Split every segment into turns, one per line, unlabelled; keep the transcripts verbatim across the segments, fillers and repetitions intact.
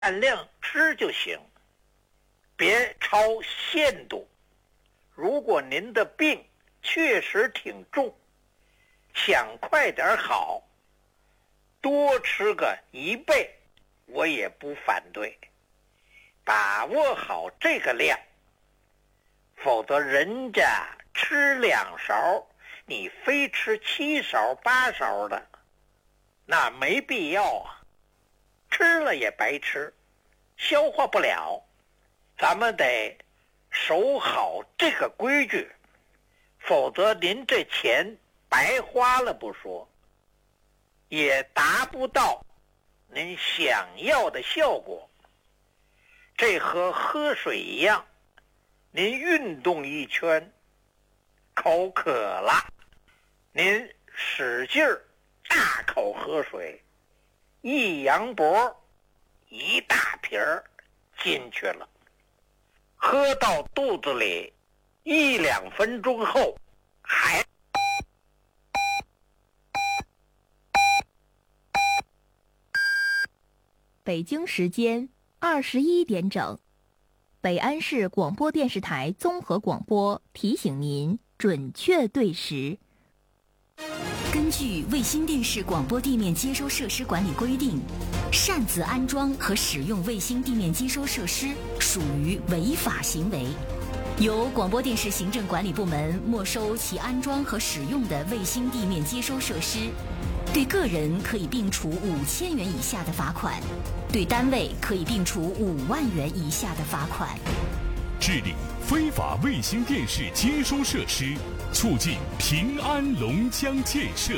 按量吃就行，别超限度。如果您的病确实挺重，想快点好，多吃个一倍我也不反对，把握好这个量，否则人家吃两勺，你非吃七勺八勺的，那没必要啊，吃了也白吃，消化不了。咱们得守好这个规矩，否则您这钱白花了不说，也达不到您想要的效果。这和喝水一样，您运动一圈，口渴了，您使劲儿大口喝水，一扬脖，一大瓶儿进去了，喝到肚子里一两分钟后还
北京时间二十一点整，北安市广播电视台综合广播提醒您准确对时。
根据卫星电视广播地面接收设施管理规定，擅自安装和使用卫星地面接收设施属于违法行为，由广播电视行政管理部门没收其安装和使用的卫星地面接收设施，对个人可以并处五千元以下的罚款，对单位可以并处五万元以下的罚款。
治理非法卫星电视接收设施，促进平安龙江建设。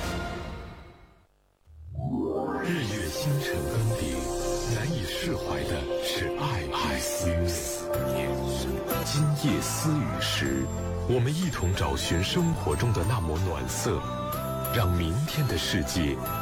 日月星辰更迭，难以释怀的是爱爱与思念。今夜思雨时，我们一同找寻生活中的那抹暖色，让明天的世界